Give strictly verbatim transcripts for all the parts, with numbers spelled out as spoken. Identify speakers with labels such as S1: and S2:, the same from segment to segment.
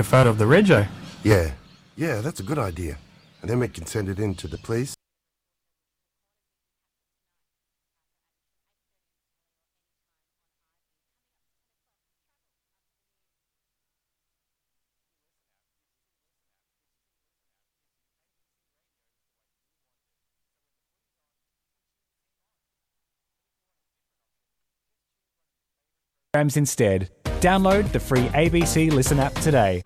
S1: a photo of the rego.
S2: Yeah, yeah, that's a good idea. And then we can send it in to the police.
S3: Instead, download the free A B C Listen app today.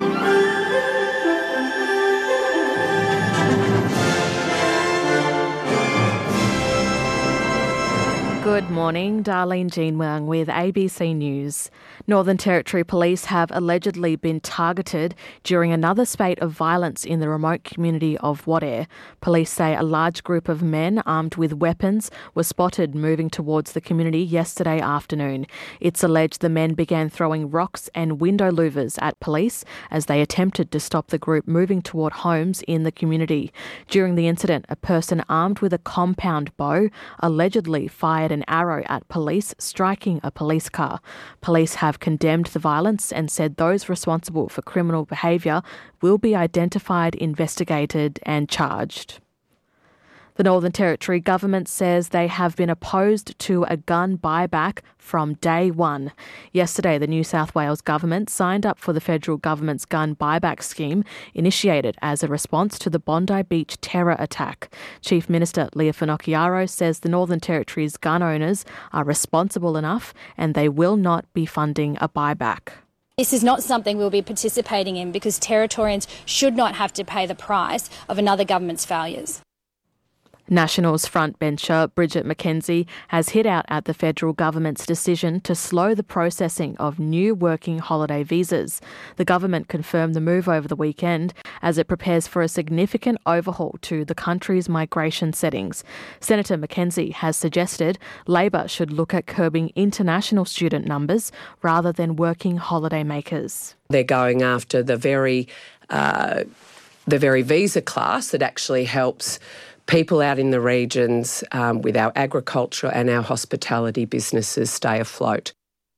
S4: Good morning, Darlene Jean Wang with A B C News. Northern Territory Police have allegedly been targeted during another spate of violence in the remote community of Wadeye. Police say a large group of men armed with weapons were spotted moving towards the community yesterday afternoon. It's alleged the men began throwing rocks and window louvers at police as they attempted to stop the group moving toward homes in the community. During the incident, a person armed with a compound bow allegedly fired an arrow at police, striking a police car. Police have condemned the violence and said those responsible for criminal behaviour will be identified, investigated and charged. The Northern Territory government says they have been opposed to a gun buyback from day one. Yesterday, the New South Wales government signed up for the federal government's gun buyback scheme, initiated as a response to the Bondi Beach terror attack. Chief Minister Leah Finocchiaro says the Northern Territory's gun owners are responsible enough and they will not be funding a buyback.
S5: This is not something we'll be participating in because Territorians should not have to pay the price of another government's failures.
S4: Nationals frontbencher Bridget McKenzie has hit out at the federal government's decision to slow the processing of new working holiday visas. The government confirmed the move over the weekend as it prepares for a significant overhaul to the country's migration settings. Senator McKenzie has suggested Labor should look at curbing international student numbers rather than working holiday makers.
S6: They're going after the very, uh, the very visa class that actually helps people out in the regions um, with our agriculture and our hospitality businesses stay afloat.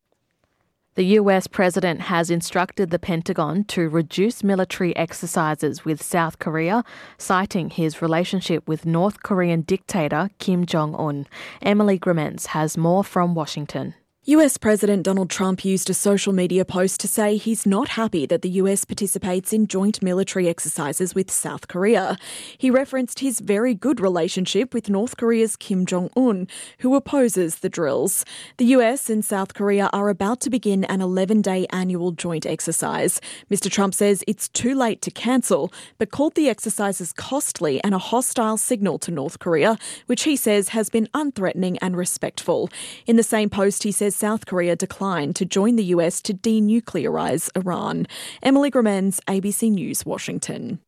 S4: The U S president has instructed the Pentagon to reduce military exercises with South Korea, citing his relationship with North Korean dictator Kim Jong-un. Emily Grimmens has more from Washington.
S7: U S President Donald Trump used a social media post to say he's not happy that the U S participates in joint military exercises with South Korea. He referenced his very good relationship with North Korea's Kim Jong-un, who opposes the drills. The U S and South Korea are about to begin an eleven-day annual joint exercise. Mister Trump says it's too late to cancel, but called the exercises costly and a hostile signal to North Korea, which he says has been unthreatening and respectful. In the same post, he says South Korea declined to join the U S to denuclearise Iran. Emily Grimmens, A B C News, Washington.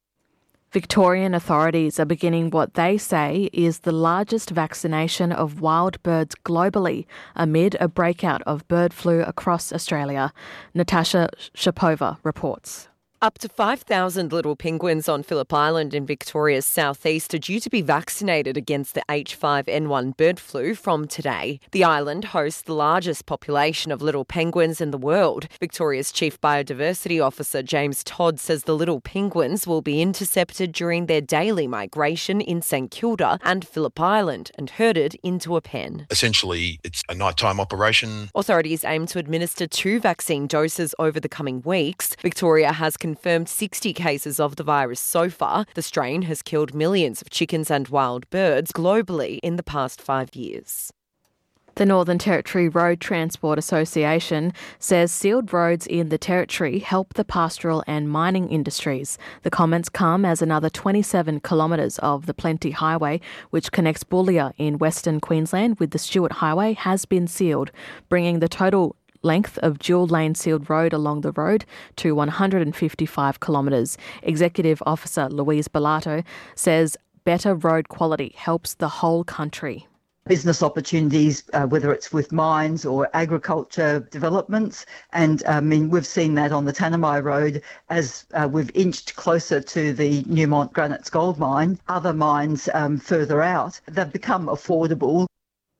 S4: Victorian authorities are beginning what they say is the largest vaccination of wild birds globally amid a breakout of bird flu across Australia. Natasha Shapova reports.
S8: Up to five thousand little penguins on Phillip Island in Victoria's southeast are due to be vaccinated against the H five N one bird flu from today. The island hosts the largest population of little penguins in the world. Victoria's Chief Biodiversity Officer James Todd says the little penguins will be intercepted during their daily migration in St Kilda and Phillip Island and herded into a pen.
S9: Essentially, it's a nighttime operation.
S8: Authorities aim to administer two vaccine doses over the coming weeks. Victoria has confirmed sixty cases of the virus so far. The strain has killed millions of chickens and wild birds globally in the past five years.
S4: The Northern Territory Road Transport Association says sealed roads in the Territory help the pastoral and mining industries. The comments come as another twenty-seven kilometres of the Plenty Highway, which connects Boulia in Western Queensland with the Stewart Highway, has been sealed, bringing the total length of dual-lane sealed road along the road to one hundred fifty-five kilometres. Executive Officer Louise Bellato says better road quality helps the whole country.
S10: Business opportunities, uh, whether it's with mines or agriculture developments. And I mean, we've seen that on the Tanami Road as uh, we've inched closer to the Newmont Granites Gold Mine. Other mines um, further out, they've become affordable.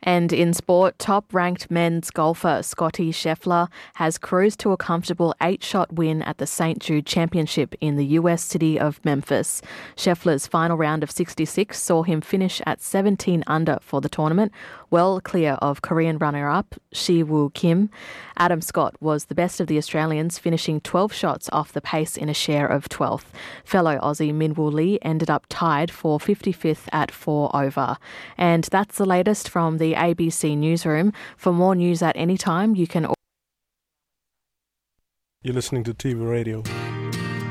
S4: And in sport, top-ranked men's golfer Scottie Scheffler has cruised to a comfortable eight-shot win at the Saint Jude Championship in the U S city of Memphis. Scheffler's final round of sixty-six saw him finish at seventeen under for the tournament, well clear of Korean runner-up Si Woo Kim. Adam Scott was the best of the Australians, finishing twelve shots off the pace in a share of twelfth. Fellow Aussie Min Woo Lee ended up tied for fifty-fifth at four over. And that's the latest from the A B C Newsroom. For more news at any time, you can...
S1: You're listening to T V Radio.